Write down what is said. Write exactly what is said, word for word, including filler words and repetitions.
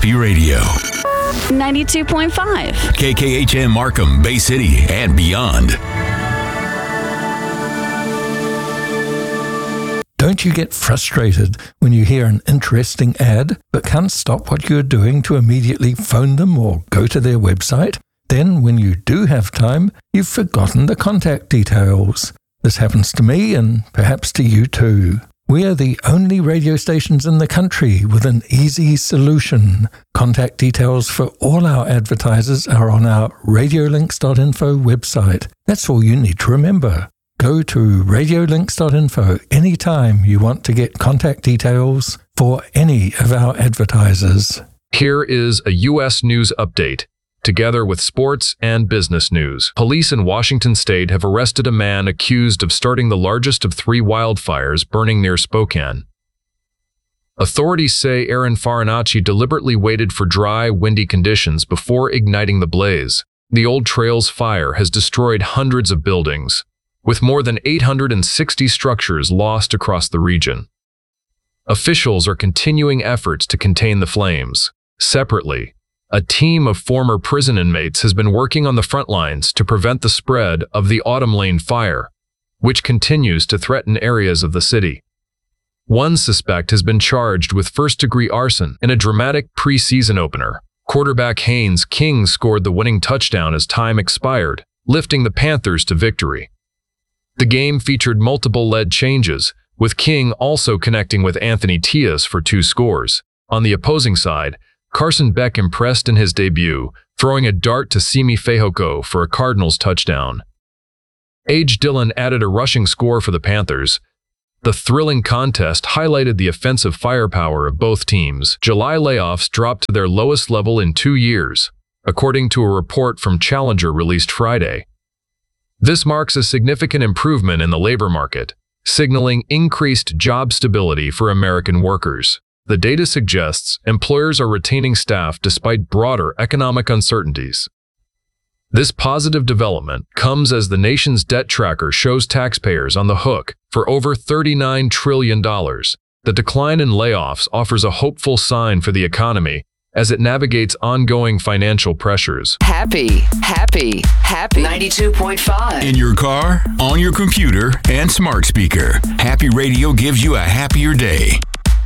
Happy Radio. ninety-two point five. K K H M Markham, Bay City, and beyond. Don't you get frustrated when you hear an interesting ad but can't stop what you're doing to immediately phone them or go to their website? Then, when you do have time, you've forgotten the contact details. This happens to me and perhaps to you too. We are the only radio stations in the country with an easy solution. Contact details for all our advertisers are on our radiolinks dot info website. That's all you need to remember. Go to radiolinks dot info anytime you want to get contact details for any of our advertisers. Here is a U S news update, together with sports and business news. Police in Washington state have arrested a man accused of starting the largest of three wildfires burning near Spokane. Authorities say Aaron Farinacci deliberately waited for dry, windy conditions before igniting the blaze. The Old Trails fire has destroyed hundreds of buildings, with more than eight hundred sixty structures lost across the region. Officials are continuing efforts to contain the flames. Separately, a team of former prison inmates has been working on the front lines to prevent the spread of the Autumn Lane fire, which continues to threaten areas of the city. One suspect has been charged with first-degree arson in a dramatic preseason opener. Quarterback Haynes King scored the winning touchdown as time expired, lifting the Panthers to victory. The game featured multiple lead changes, with King also connecting with Anthony Tias for two scores. On the opposing side, Carson Beck impressed in his debut, throwing a dart to Simi Fehoko for a Cardinals touchdown. A J Dillon added a rushing score for the Panthers. The thrilling contest highlighted the offensive firepower of both teams. July layoffs dropped to their lowest level in two years, according to a report from Challenger released Friday. This marks a significant improvement in the labor market, signaling increased job stability for American workers. The data suggests employers are retaining staff despite broader economic uncertainties. This positive development comes as the nation's debt tracker shows taxpayers on the hook for over thirty-nine trillion dollars. The decline in layoffs offers a hopeful sign for the economy as it navigates ongoing financial pressures. Happy, happy, happy. ninety-two point five. In your car, on your computer, and smart speaker, Happy Radio gives you a happier day.